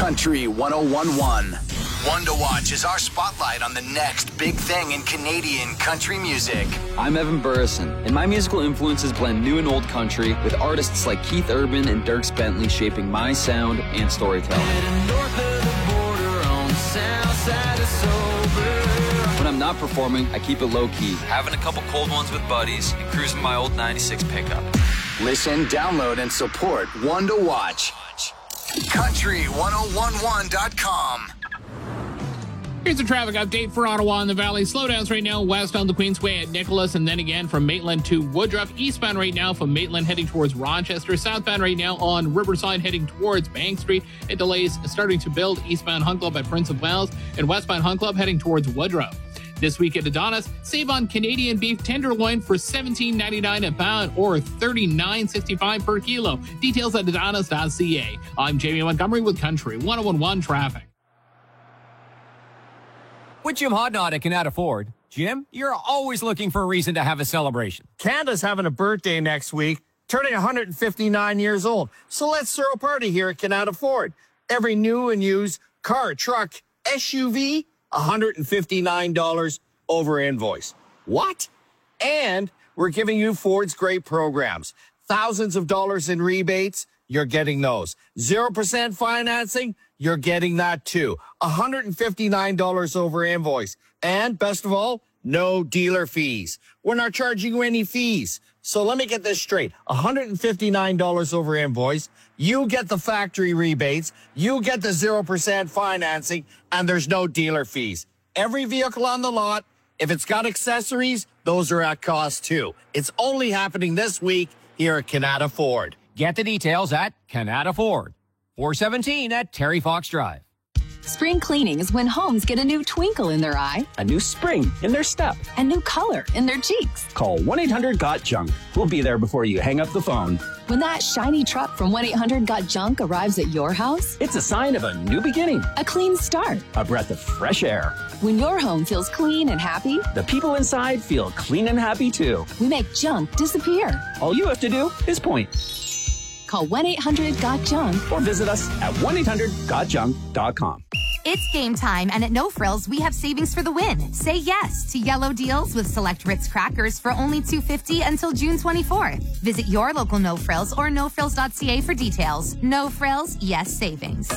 Country 1011. One to Watch is our spotlight on the next big thing in Canadian country music. I'm Evan Burrison, and my musical influences blend new and old country with artists like Keith Urban and Dierks Bentley shaping my sound and storytelling. When I'm not performing, I keep it low-key, having a couple cold ones with buddies and cruising my old 96 pickup. Listen, download, and support One to Watch. Country1011.com. Here's a traffic update for Ottawa and the Valley. Slowdowns right now west on the Queensway at Nicholas, and then again from Maitland to Woodruff. Eastbound right now from Maitland heading towards Rochester. Southbound right now on Riverside heading towards Bank Street. It delays starting to build eastbound Hunt Club at Prince of Wales, and westbound Hunt Club heading towards Woodruff. This week at Adonis, save on Canadian beef tenderloin for $17.99 a pound or $39.65 per kilo. Details at adonis.ca. I'm Jamie Montgomery with Country 1011 Traffic. With Jim Hodnott at Canada Ford. Jim, you're always looking for a reason to have a celebration. Canada's having a birthday next week, turning 159 years old. So let's throw a party here at Canada Ford. Every new and used car, truck, SUV, $159 over invoice. What? And we're giving you Ford's great programs. Thousands of dollars in rebates, you're getting those. 0% financing, you're getting that too. $159 over invoice. And best of all, no dealer fees. We're not charging you any fees. So let me get this straight. $159 over invoice. You get the factory rebates. You get the 0% financing, and there's no dealer fees. Every vehicle on the lot, if it's got accessories, those are at cost too. It's only happening this week here at Canada Ford. Get the details at Canada Ford. 417 at Terry Fox Drive. Spring cleaning is when homes get a new twinkle in their eye, a new spring in their step, a new color in their cheeks. Call 1-800-GOT-JUNK. We'll be there before you hang up the phone. When that shiny truck from 1-800-GOT-JUNK arrives at your house, it's a sign of a new beginning, a clean start, a breath of fresh air. When your home feels clean and happy, the people inside feel clean and happy too. We make junk disappear. All you have to do is point. Call 1-800-GOT-JUNK or visit us at 1-800-GOTJUNK.com. It's game time, and at No Frills, we have savings for the win. Say yes to yellow deals with select Ritz crackers for only $2.50 until June 24th. Visit your local No Frills or nofrills.ca for details. No Frills, yes savings.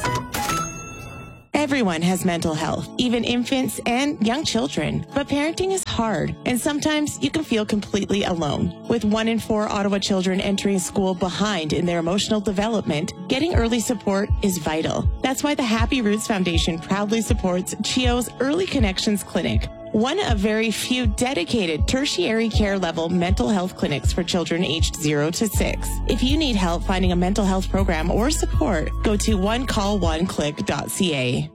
Everyone has mental health, even infants and young children. But parenting is hard, and sometimes you can feel completely alone. With 1 in 4 Ottawa children entering school behind in their emotional development, getting early support is vital. That's why the Happy Roots Foundation proudly supports CHEO's Early Connections Clinic, one of very few dedicated tertiary care level mental health clinics for children aged 0 to 6. If you need help finding a mental health program or support, go to onecall1click.ca.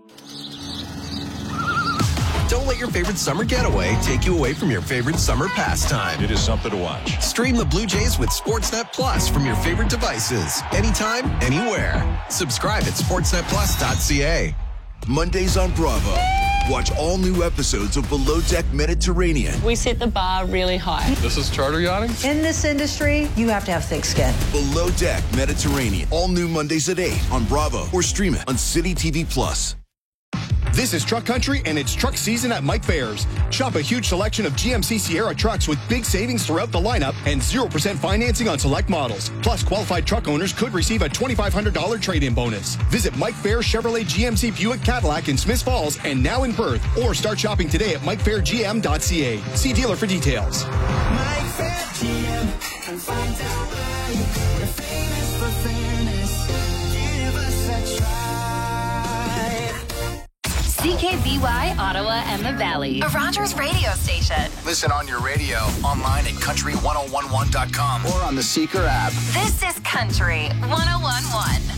Don't let your favorite summer getaway take you away from your favorite summer pastime. It is something to watch. Stream the Blue Jays with Sportsnet Plus from your favorite devices. Anytime, anywhere. Subscribe at sportsnetplus.ca. Mondays on Bravo. Watch all new episodes of Below Deck Mediterranean. We set the bar really high. This is charter yachting. In this industry, you have to have thick skin. Below Deck Mediterranean. All new Mondays at 8 on Bravo or stream it on City TV Plus. This is Truck Country, and it's truck season at Mike Fairs. Shop a huge selection of GMC Sierra trucks with big savings throughout the lineup and 0% financing on select models. Plus, qualified truck owners could receive a $2,500 trade-in bonus. Visit Mike Fair Chevrolet GMC Buick Cadillac in Smiths Falls and now in Perth, or start shopping today at MikeFairGM.ca. See dealer for details. Mike Fair GM, and find out why we're famous for fairness. Give us a try. CKBY, Ottawa and the Valley. A Rogers radio station. Listen on your radio, online at country1011.com or on the Seeker app. This is Country 1011.